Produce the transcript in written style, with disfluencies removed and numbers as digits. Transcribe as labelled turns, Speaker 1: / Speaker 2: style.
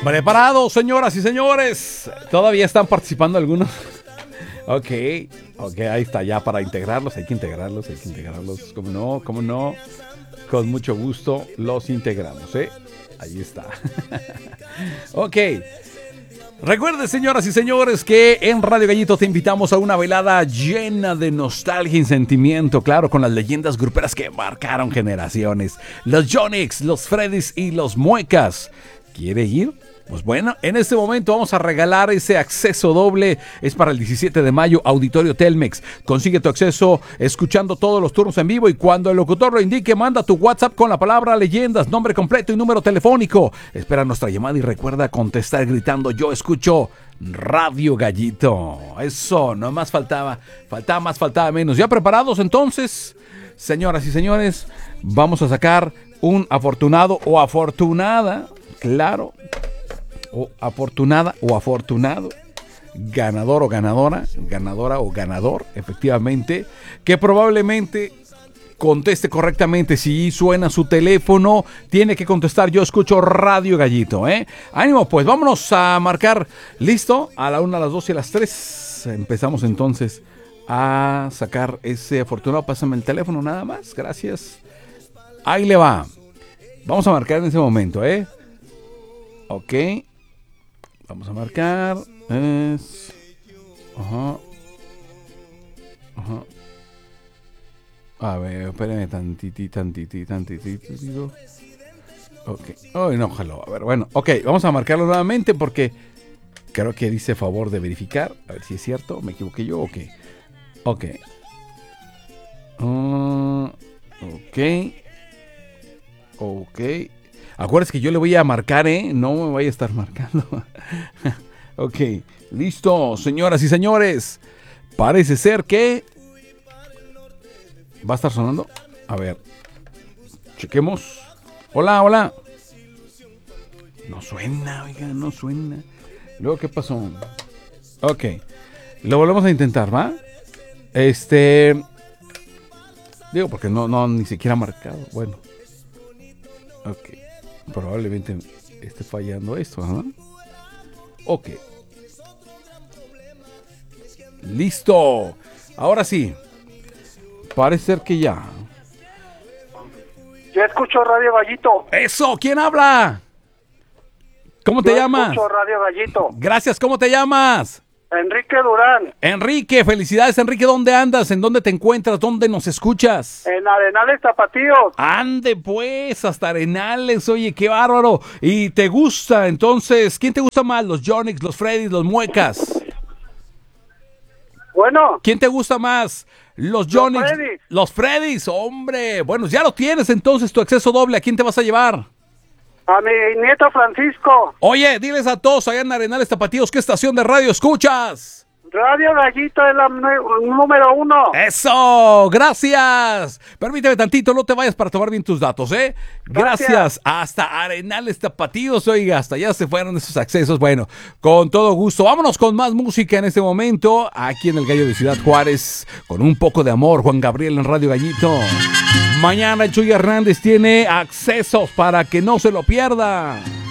Speaker 1: Preparados, señoras y señores. Todavía están participando algunos. Ok, ahí está, ya para integrarlos. Hay que integrarlos. Cómo no. Con mucho gusto los integramos, Ahí está. Ok. Recuerde, señoras y señores, que en Radio Gallito te invitamos a una velada llena de nostalgia y sentimiento, claro, con las leyendas gruperas que marcaron generaciones. Los Yonix, los Freddys y los Muecas. ¿Quiere ir? Pues bueno, en este momento vamos a regalar ese acceso doble. Es para el 17 de mayo, Auditorio Telmex. Consigue tu acceso escuchando todos los turnos en vivo y cuando el locutor lo indique, manda tu WhatsApp con la palabra leyendas, nombre completo y número telefónico. Espera nuestra llamada y recuerda contestar gritando: yo escucho Radio Gallito. Eso, no más faltaba menos. ¿Ya preparados entonces? Señoras y señores, vamos a sacar un afortunado o afortunada, claro, o afortunada o afortunado, ganador o ganadora, ganadora o ganador, efectivamente, que probablemente conteste correctamente. Si suena su teléfono, tiene que contestar: yo escucho Radio Gallito, Ánimo, pues vámonos a marcar. ¿Listo? A la 1, a las 2 y a las 3 empezamos entonces a sacar ese afortunado. Pásame el teléfono nada más, gracias. Ahí le va. Vamos a marcar en ese momento, Ok. Vamos a marcar. A ver, espérenme tantitito. Ok. Ay, no, ojalá. A ver, bueno. Ok, vamos a marcarlo nuevamente porque creo que dice favor de verificar. A ver si es cierto. ¿Me equivoqué yo o qué? Ok. Ok. Acuérdense que yo le voy a marcar, no me vaya a estar marcando. Ok, listo, señoras y señores. Parece ser que va a estar sonando. A ver, chequemos. Hola. No suena, oiga, no suena. Luego, ¿qué pasó? Ok, lo volvemos a intentar, ¿va? Digo, porque no ni siquiera ha marcado. Bueno. Ok. Probablemente esté fallando esto, ¿no? Ok. Listo. Ahora sí. Parece ser que ya.
Speaker 2: Yo escucho Radio Gallito.
Speaker 1: ¡Eso! ¿Quién habla? ¿Cómo te llamas?
Speaker 2: Escucho Radio Gallito.
Speaker 1: Gracias, ¿cómo te llamas?
Speaker 2: Enrique Durán.
Speaker 1: Enrique, felicidades, Enrique. ¿Dónde andas? ¿En dónde te encuentras? ¿Dónde nos escuchas?
Speaker 2: En Arenales Tapatíos.
Speaker 1: Ande pues, hasta Arenales, oye, qué bárbaro. ¿Y te gusta entonces? ¿Quién te gusta más? ¿Los Yonix, los Freddys, los Muecas?
Speaker 2: Bueno.
Speaker 1: ¿Quién te gusta más? Los Yonix, los Freddys, hombre. Bueno, ya lo tienes entonces, tu acceso doble. ¿A quién te vas a llevar?
Speaker 2: A mi nieto Francisco.
Speaker 1: Oye, diles a todos allá en Arenales Tapatíos, ¿qué estación de radio escuchas?
Speaker 2: Radio Gallito es la número 1.
Speaker 1: ¡Eso! ¡Gracias! Permíteme tantito, no te vayas para tomar bien tus datos, Gracias. Hasta Arenales Tapatíos, oiga, hasta allá se fueron esos accesos. Bueno, con todo gusto. Vámonos con más música en este momento, aquí en el Gallo de Ciudad Juárez, con un poco de amor, Juan Gabriel en Radio Gallito. Mañana el Chuy Hernández tiene accesos para que no se lo pierda.